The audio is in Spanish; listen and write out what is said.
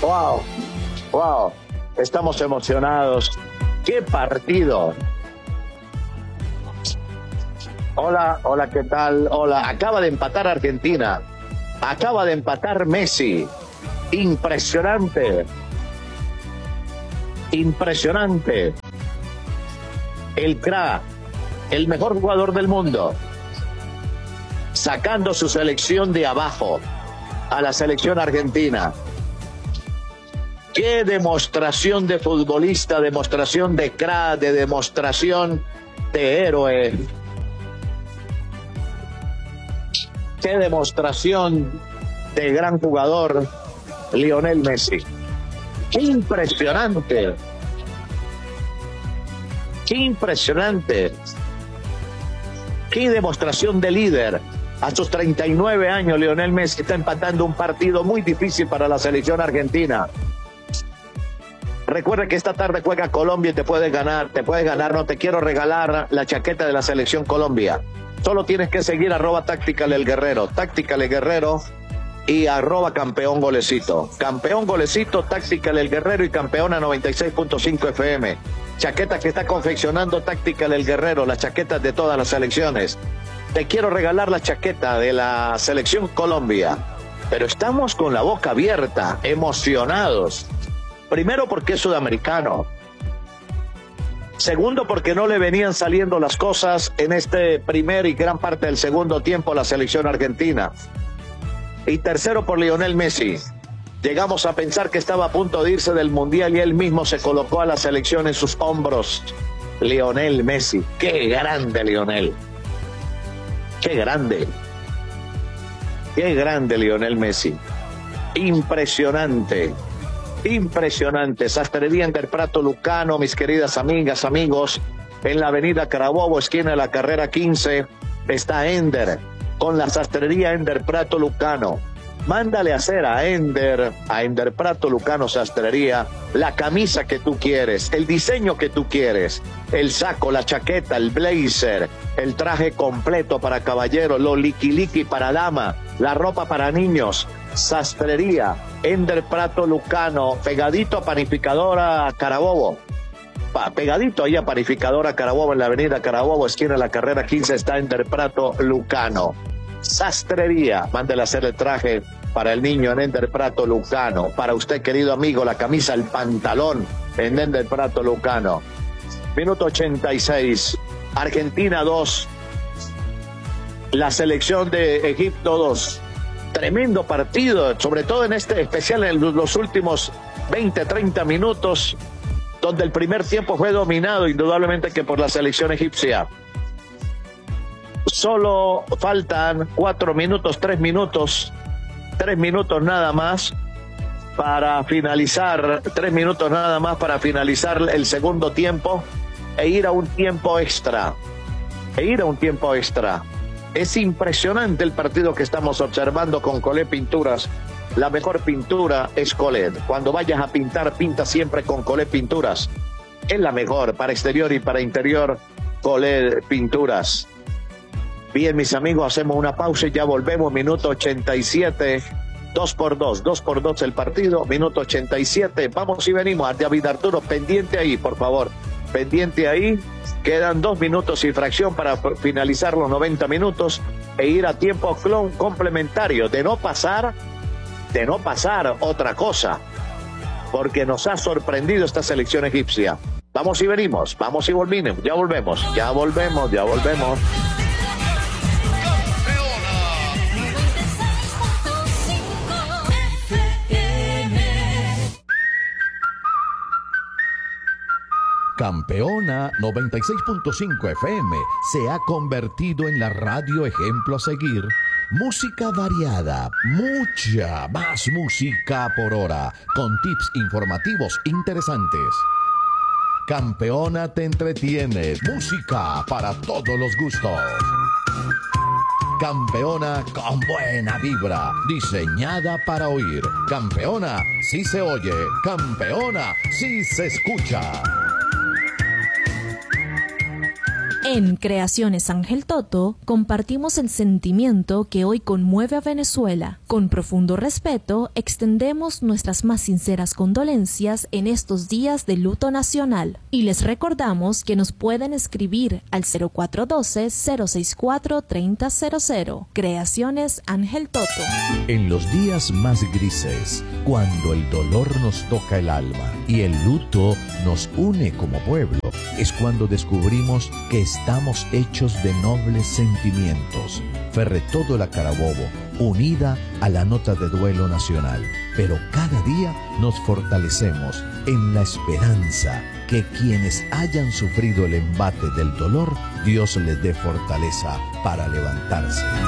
Wow, wow, estamos emocionados. ¡Qué partido! Hola, hola, ¿qué tal? Hola, acaba de empatar Argentina. Acaba de empatar Messi. Impresionante. Impresionante. El crack, el mejor jugador del mundo, sacando su selección de abajo a la selección argentina. Qué demostración de futbolista, demostración de crack, de demostración de héroe. Qué demostración de gran jugador, Lionel Messi. Qué impresionante. Qué impresionante. Qué demostración de líder. A sus 39 años, Lionel Messi está empatando un partido muy difícil para la selección argentina. Recuerda que esta tarde juega Colombia y te puedes ganar, no te quiero regalar la chaqueta de la selección Colombia. Solo tienes que seguir @Tactical El Guerrero, Tactical El Guerrero y @Campeón Golecito. Campeón Golecito, Tactical El Guerrero y Campeona 96.5 FM. Chaqueta que está confeccionando Tactical El Guerrero, las chaquetas de todas las selecciones. Te quiero regalar la chaqueta de la selección Colombia, pero estamos con la boca abierta, emocionados. Primero porque es sudamericano. Segundo porque no le venían saliendo las cosas en este primer y gran parte del segundo tiempo a la selección argentina. Y tercero por Lionel Messi. Llegamos a pensar que estaba a punto de irse del Mundial y él mismo se colocó a la selección en sus hombros. Lionel Messi. ¡Qué grande, Lionel! ¡Qué grande! ¡Qué grande, Lionel Messi! Impresionante. Impresionante. Sastrería Ender Prato Lucano, mis queridas amigas, amigos, en la avenida Carabobo, esquina de la carrera 15, está Ender, con la sastrería Ender Prato Lucano. Mándale a hacer a Ender Prato Lucano Sastrería, la camisa que tú quieres, el diseño que tú quieres, el saco, la chaqueta, el blazer, el traje completo para caballero, lo liqui para dama, la ropa para niños. Sastrería Ender Prato Lucano, pegadito a Panificadora Carabobo. Pegadito ahí a Panificadora Carabobo, en la avenida Carabobo, esquina de la carrera 15, está Ender Prato Lucano. Sastrería, mándele a hacer el traje para el niño en Ender Prato Lucano. Para usted, querido amigo, la camisa, el pantalón en Ender Prato Lucano. Minuto 86, Argentina 2, la selección de Egipto 2. Tremendo partido, sobre todo en este especial en los últimos 20-30 minutos, donde el primer tiempo fue dominado indudablemente que por la selección egipcia. Solo faltan 4 minutos, 3 minutos nada más para finalizar, 3 minutos nada más para finalizar el segundo tiempo e ir a un tiempo extra. Es impresionante el partido que estamos observando con Collet Pinturas. La mejor pintura es Collet. Cuando vayas a pintar, pinta siempre con Collet Pinturas. Es la mejor para exterior y para interior, Collet Pinturas. Bien, mis amigos, hacemos una pausa y ya volvemos. Minuto 87, 2-2 el partido, minuto 87. Vamos y venimos. David Arturo, pendiente ahí, por favor. Pendiente ahí. Quedan 2 minutos y fracción para finalizar los 90 minutos e ir a tiempo complementario. De no pasar otra cosa, porque nos ha sorprendido esta selección egipcia. Vamos y venimos, vamos y volvemos, ya volvemos. Campeona 96.5 FM se ha convertido en la radio ejemplo a seguir. Música variada, mucha más música por hora, con tips informativos interesantes. Campeona te entretiene, música para todos los gustos. Campeona con buena vibra, diseñada para oír. Campeona sí se oye, Campeona sí se escucha. En Creaciones Ángel Toto compartimos el sentimiento que hoy conmueve a Venezuela. Con profundo respeto, extendemos nuestras más sinceras condolencias en estos días de luto nacional. Y les recordamos que nos pueden escribir al 0412-064-3000. Creaciones Ángel Toto. En los días más grises, cuando el dolor nos toca el alma y el luto nos une como pueblo, es cuando descubrimos que estamos hechos de nobles sentimientos. Ferretodo La Carabobo, unida a la nota de duelo nacional. Pero cada día nos fortalecemos en la esperanza que quienes hayan sufrido el embate del dolor, Dios les dé fortaleza para levantarse.